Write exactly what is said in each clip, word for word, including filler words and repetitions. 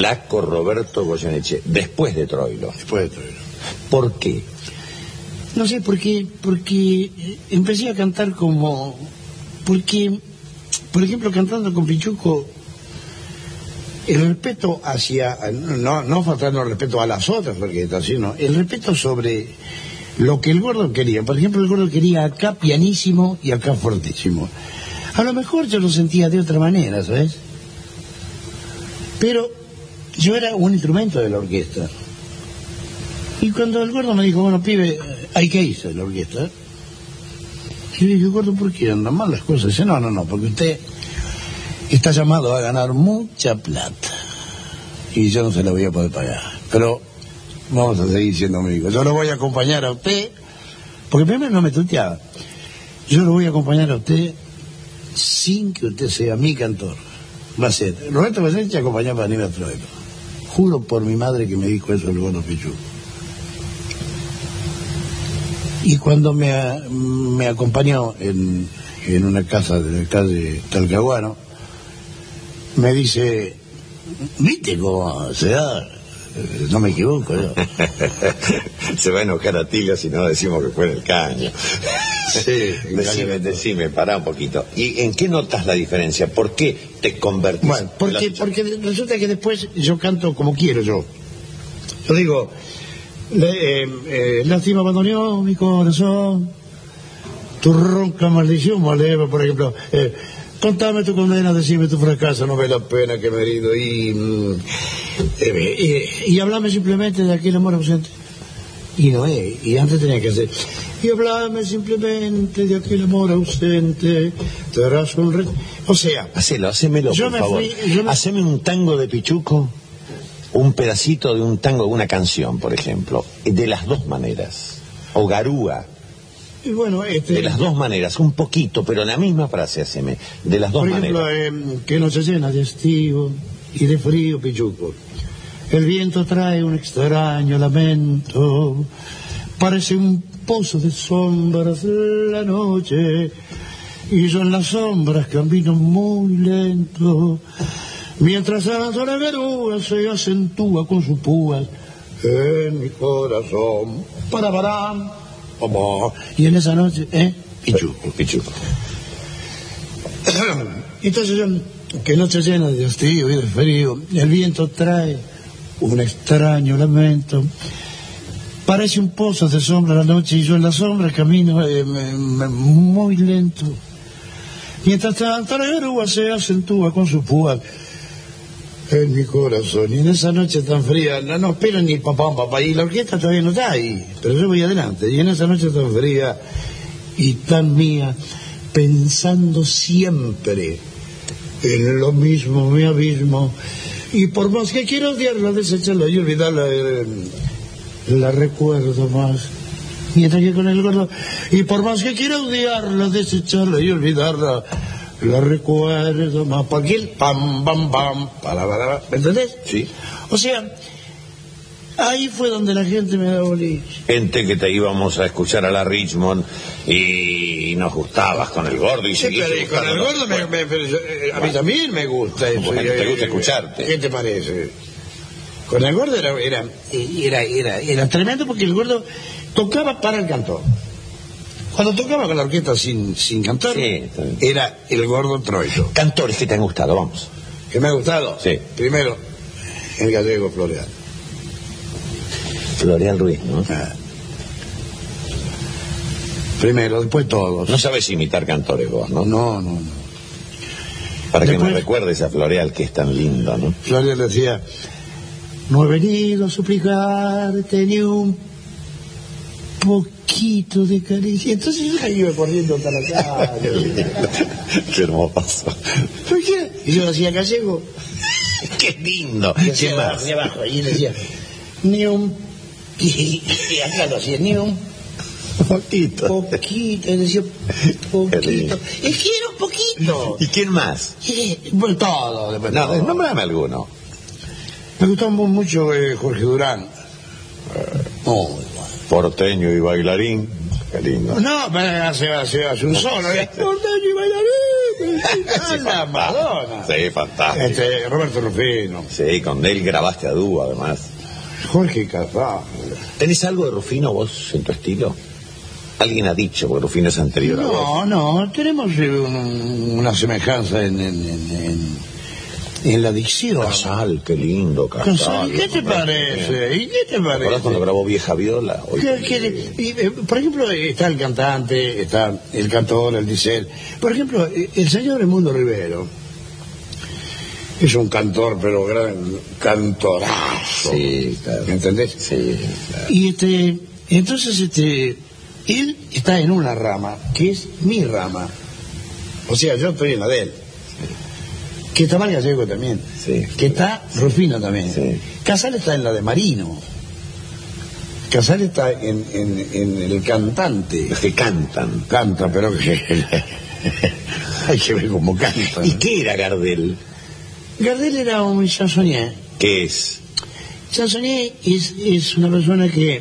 Flaco Roberto Goyeneche, después de Troilo. Después de Troilo. ¿Por qué? No sé, porque, porque empecé a cantar como... Porque, por ejemplo, cantando con Pichuco, el respeto hacia... No, no faltando el respeto a las otras orquestas, sino el respeto sobre lo que el Gordo quería. Por ejemplo, el Gordo quería acá pianísimo y acá fortísimo. A lo mejor yo lo sentía de otra manera, ¿sabes? Pero yo era un instrumento de la orquesta. Y cuando el Gordo me dijo, bueno, pibe, hay que irse de la orquesta. Y yo dije, Gordo, ¿por qué andan mal las cosas? Dice, no, no, no, porque usted está llamado a ganar mucha plata. Y yo no se la voy a poder pagar. Pero vamos a seguir siendo amigos. Yo lo voy a acompañar a usted, porque primero no me tuteaba. Yo lo voy a acompañar a usted sin que usted sea mi cantor. Va a ser Roberto Goyeneche acompañado a Aníbal Troilo. Juro por mi madre que me dijo eso el Gordo Pichuco. Y cuando me, me acompañó en, en una casa de la calle Talcahuano, me dice, ¿viste cómo se da? No me equivoco, ¿no? Se va a enojar a Tilio si no decimos que fue en el caño. Sí, decime, decime, pará un poquito. ¿Y en qué notas la diferencia? ¿Por qué te convertís? Bueno, porque, porque resulta que después yo canto como quiero yo. Yo digo, le, eh, eh, lástima abandonó mi corazón, tu ronca maldición maleva, por ejemplo. Eh, contame tu condena, decime tu fracaso, no ve la pena que me he herido. Y, mm, eh, eh, y hablame simplemente de aquel amor ausente. Y no es, y antes tenía que hacer, y hablame simplemente de aquel amor ausente, te darás un re... O sea, hacelo, hacémelo, por favor. Fui, me... Haceme un tango de Pichuco, un pedacito de un tango, de una canción, por ejemplo, de las dos maneras. O Garúa. Y bueno, este... de las dos maneras, un poquito, pero la misma frase, haceme, de las dos por ejemplo, maneras. Eh, que noche llena de estío y de frío, Pichuco. El viento trae un extraño lamento, parece un pozo de sombras la noche, y yo en las sombras camino muy lento, mientras avanza la garúa se acentúa con sus púas en mi corazón. Para parán, oh, y en esa noche, ¿eh? Pichuco. Pichuco. Entonces yo, que noche llena de hastío y de frío, el viento trae un extraño lamento, parece un pozo de sombra la noche, y yo en la sombra camino eh, me, me, muy lento, mientras tanto la garúa se acentúa con su púa en mi corazón. Y en esa noche tan fría, no, no espero ni papá, papá, y la orquesta todavía no está ahí, pero yo voy adelante. Y en esa noche tan fría y tan mía, pensando siempre en lo mismo, mi abismo, y por más que quiero odiarla, desecharla y olvidarla, eh, la recuerdo más. Mientras que con el Gordo, y por más que quiero odiarla, desecharla y olvidarla, la recuerdo más. Por aquí el pam, pam, pam, para, para, ¿me entendés? Sí. O sea, ahí fue donde la gente me da boliche. Gente que te íbamos a escuchar a la Richmond y nos gustabas con el Gordo y sí, seguiste pero con el Gordo me, me, pero, eh, a mí también me gusta eso. Bueno, te gusta eh, escucharte. ¿Qué te parece? Con el Gordo era era, era, era, era tremendo, porque el Gordo tocaba para el cantor. Cuando tocaba con la orquesta sin, sin cantar, sí, era el Gordo Troilo. Cantores que te han gustado, vamos. ¿Que me ha gustado? Sí. Primero, el gallego Floreal. Floreal Ruiz, ¿no? Ah. Primero, después todos. No sabes imitar cantores vos, ¿no? No, no, no. Para después, que nos recuerdes a Floreal, que es tan lindo, ¿no? Floreal decía, no he venido a suplicarte ni un poquito de caricia. Entonces yo iba corriendo hasta la calle. Qué hermoso. ¿Por qué? Y yo decía gallego. Qué lindo. Y ¿Qué más? De abajo, y decía, ni un... Y, y acá lo hacía, ni un... Poquito. Poquito, y decía, poquito. Es que era un poquito. ¿Y quién más? Y, bueno, todo. No, todo. nómbrame alguno. Me gustó mucho eh, Jorge Durán. Oh, porteño y bailarín. Qué lindo. No, pero hace, hace, hace un solo. ¿eh? Porteño y bailarín. Sí, la Madonna. Sí, fantástico. Este, Roberto Rufino. Sí, con él grabaste a dúo, además. Jorge Cazá. ¿Tenés algo de Rufino vos en tu estilo? Alguien ha dicho, porque Rufino es anterior a vos. No, no, tenemos eh, un- una semejanza en, en, en, en, en la dicción. Casal, qué lindo, Casal. Casal, ¿y qué te parece? ¿Y qué te ¿Te acordás cuando parece? grabó Vieja Viola? Hoy Que- que- y, eh, por ejemplo, está el cantante, está el cantor, el disel. Por ejemplo, eh, el señor Edmundo Rivero es un cantor, pero gran cantorazo. Sí, claro. ¿Me entendés? Sí, claro. Y este, entonces, este, él está en una rama, que es mi rama. O sea, yo estoy en la de él. Que está Mal Gallego también. Sí. Que está Rufino también. Sí. Casal está en la de Marino. Casal está en, en, en el cantante. Los que cantan. Canta, pero que hay que ver cómo canta. ¿Y qué era Gardel? Gardel era un chansonnier. ¿Qué es? Chansonnier es, es una persona que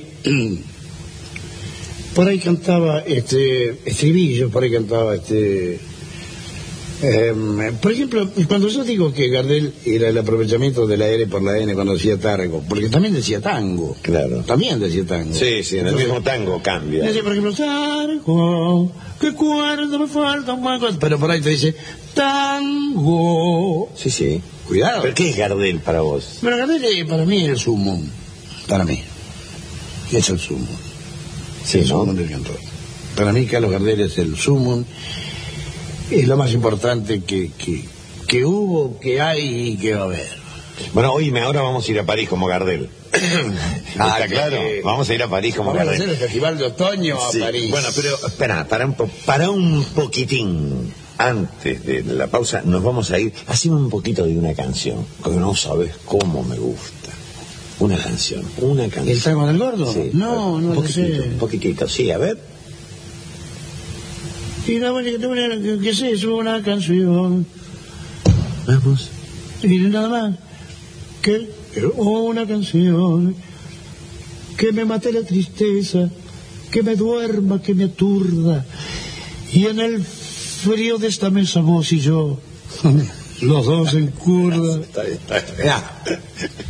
por ahí cantaba este estribillos, por ahí cantaba este eh, por ejemplo, cuando yo digo que Gardel era el aprovechamiento de la R por la N cuando decía tango, porque también decía tango. Claro. También decía tango. Sí, sí, en el Entonces, mismo tango cambia. decía, por ejemplo, tango, que cuerda me falta un mango, pero por ahí te dice tango. Sí, sí. Cuidado. ¿Pero qué es Gardel para vos? Pero Gardel eh, para mí es el sumo. Para mí. Es el sumo. Sí, el ¿no? sumo del cantor. Para mí Carlos Gardel es el sumo. Es lo más importante que, que, que hubo, que hay y que va a haber. Bueno, oíme, ahora vamos a ir a París como Gardel. Ah, ¿Está claro? que- Vamos a ir a París como Vamos a hacer Gardel. el festival de otoño a Sí. París. Bueno, pero espera, para un, po- para un poquitín, antes de la pausa, nos vamos a ir. Hacemos un poquito de una canción, porque no sabes cómo me gusta. Una canción, una canción. ¿El tango del gordo? Sí, No, un no lo poquitito, sé. un poquitito, sí, a ver. Y la buena que tengo una- que, que sé, es una canción. Vamos. Y nada más. Que una canción. Que me mate la tristeza. Que me duerma, que me aturda. Y en el frío de esta mesa vos y yo. Los dos en curda. Está bien, está bien. Ya.